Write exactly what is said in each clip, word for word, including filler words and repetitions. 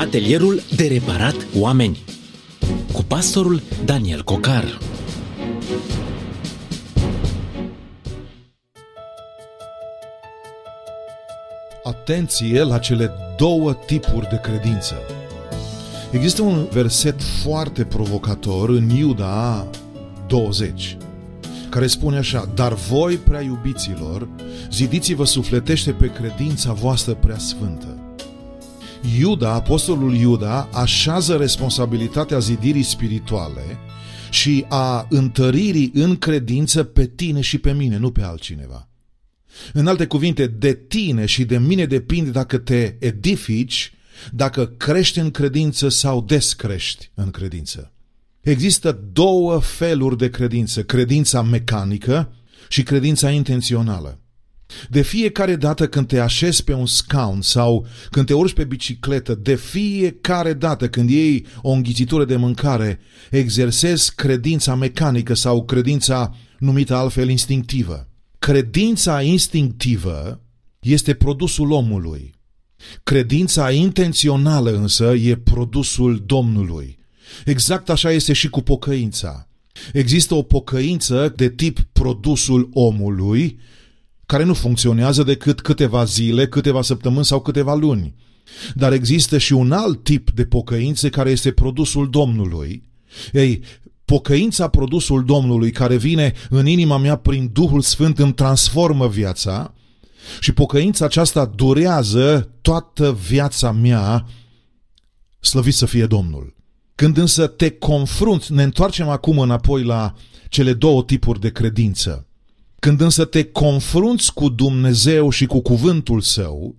Atelierul de reparat oameni cu pastorul Daniel Cocar. Atenție la cele două tipuri de credință. Există un verset foarte provocator în Iuda douăzeci, care spune așa: dar voi, prea iubiților, zidiți-vă sufletește pe credința voastră prea sfântă. Iuda, apostolul Iuda, așează responsabilitatea zidirii spirituale și a întăririi în credință pe tine și pe mine, nu pe altcineva. În alte cuvinte, de tine și de mine depinde dacă te edifici, dacă crești în credință sau descrești în credință. Există două feluri de credință: credința mecanică și credința intențională. De fiecare dată când te așezi pe un scaun sau când te urci pe bicicletă, de fiecare dată când iei o înghițitură de mâncare, exersezi credința mecanică sau credința numită altfel instinctivă. Credința instinctivă este produsul omului. Credința intențională însă e produsul Domnului. Exact așa este și cu pocăința. Există o pocăință de tip produsul omului, care nu funcționează decât câteva zile, câteva săptămâni sau câteva luni. Dar există și un alt tip de pocăință care este produsul Domnului. Ei, pocăința, produsul Domnului, care vine în inima mea prin Duhul Sfânt, îmi transformă viața și pocăința aceasta durează toată viața mea, slăvit să fie Domnul. Când însă te confrunți, ne întoarcem acum înapoi la cele două tipuri de credință. Când însă te confrunți cu Dumnezeu și cu cuvântul Său,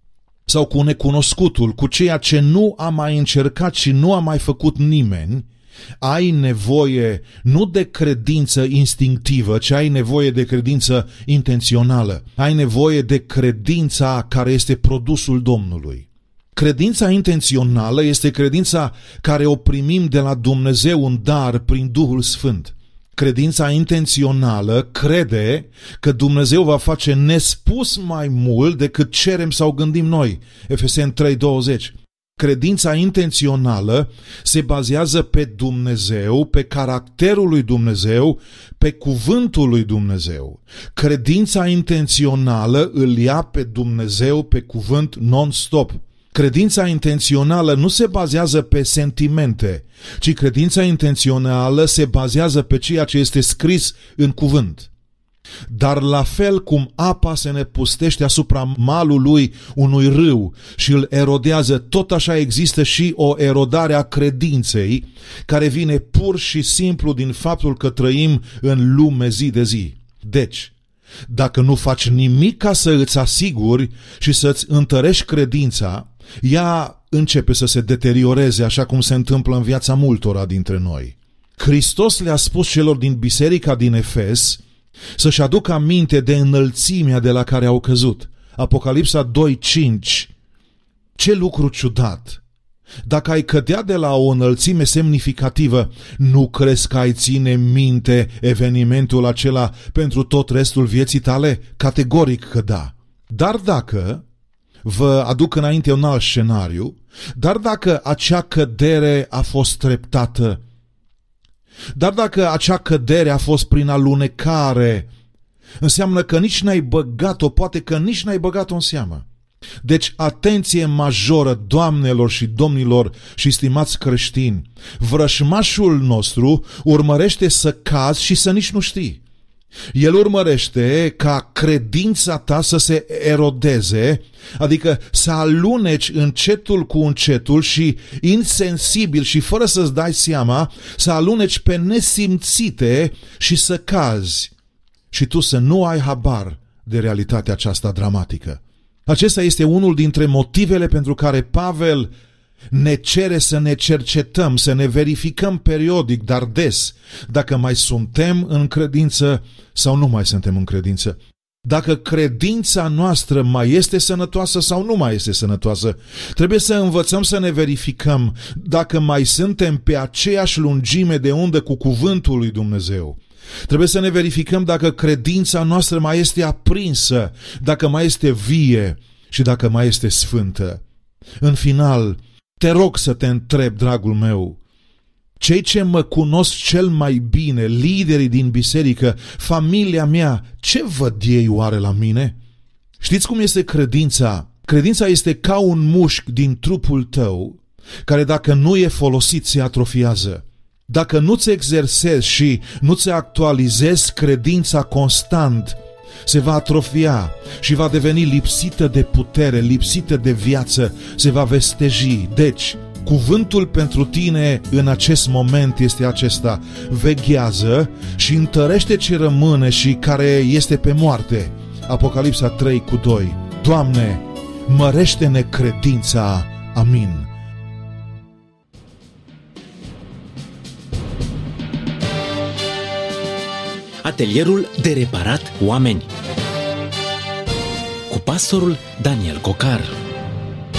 sau cu necunoscutul, cu ceea ce nu a mai încercat și nu a mai făcut nimeni, ai nevoie nu de credință instinctivă, ci ai nevoie de credință intențională. Ai nevoie de credința care este produsul Domnului. Credința intențională este credința care o primim de la Dumnezeu în dar prin Duhul Sfânt. Credința intențională crede că Dumnezeu va face nespus mai mult decât cerem sau gândim noi. Efeseni trei douăzeci. Credința intențională se bazează pe Dumnezeu, pe caracterul lui Dumnezeu, pe cuvântul lui Dumnezeu. Credința intențională îl ia pe Dumnezeu, pe cuvânt non-stop. Credința intențională nu se bazează pe sentimente, ci credința intențională se bazează pe ceea ce este scris în cuvânt. Dar la fel cum apa se nepustește asupra malului unui râu și îl erodează, tot așa există și o erodare a credinței care vine pur și simplu din faptul că trăim în lume zi de zi. Deci, dacă nu faci nimic ca să îți asiguri și să-ți întărești credința, ea începe să se deterioreze, așa cum se întâmplă în viața multora dintre noi. Hristos le-a spus celor din biserica din Efes să-și aducă aminte de înălțimea de la care au căzut. Apocalipsa doi cinci. Ce lucru ciudat! Dacă ai cădea de la o înălțime semnificativă, nu crezi că ai ține minte evenimentul acela pentru tot restul vieții tale? Categoric că da. Dar dacă, vă aduc înainte un alt scenariu, dar dacă acea cădere a fost treptată, dar dacă acea cădere a fost prin alunecare, înseamnă că nici n-ai băgat-o, poate că nici n-ai băgat-o în seamă. Deci, atenție majoră, doamnelor și domnilor și stimați creștini, vrășmașul nostru urmărește să cazi și să nici nu știi. El urmărește ca credința ta să se erodeze, adică să aluneci încetul cu încetul și insensibil și fără să-ți dai seama, să aluneci pe nesimțite și să cazi și tu să nu ai habar de realitatea aceasta dramatică. Acesta este unul dintre motivele pentru care Pavel ne cere să ne cercetăm, să ne verificăm periodic, dar des, dacă mai suntem în credință sau nu mai suntem în credință. Dacă credința noastră mai este sănătoasă sau nu mai este sănătoasă. Trebuie să învățăm să ne verificăm dacă mai suntem pe aceeași lungime de undă cu cuvântul lui Dumnezeu. Trebuie să ne verificăm dacă credința noastră mai este aprinsă, dacă mai este vie și dacă mai este sfântă. În final, Te rog să te întreb, dragul meu, cei ce mă cunosc cel mai bine, liderii din biserică, familia mea, ce văd ei oare la mine? Știți cum este credința? Credința este ca un mușchi din trupul tău, care dacă nu e folosit se atrofiază. Dacă nu-ți exersezi și nu-ți actualizezi credința constant, se va atrofia și va deveni lipsită de putere, lipsită de viață, se va vesteji. Deci, cuvântul pentru tine în acest moment este acesta: veghează și întărește ce rămâne și care este pe moarte. Apocalipsa trei cu doi. Doamne, mărește-ne credința. Amin. Atelierul de reparat oameni cu pastorul Daniel Cocar.